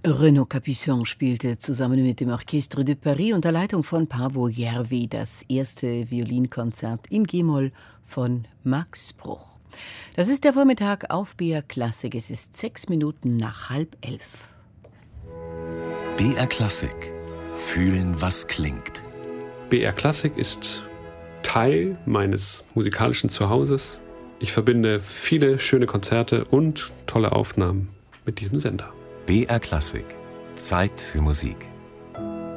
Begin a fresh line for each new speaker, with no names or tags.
Renaud Capuçon spielte zusammen mit dem Orchestre de Paris unter Leitung von Paavo Järvi das erste Violinkonzert im G-Moll von Max Bruch. Das ist der Vormittag auf BR Klassik. Es ist 6 Minuten nach 10:30.
BR Klassik. Fühlen, was klingt.
BR Klassik ist Teil meines musikalischen Zuhauses. Ich verbinde viele schöne Konzerte und tolle Aufnahmen mit diesem Sender.
BR Klassik. Zeit für Musik.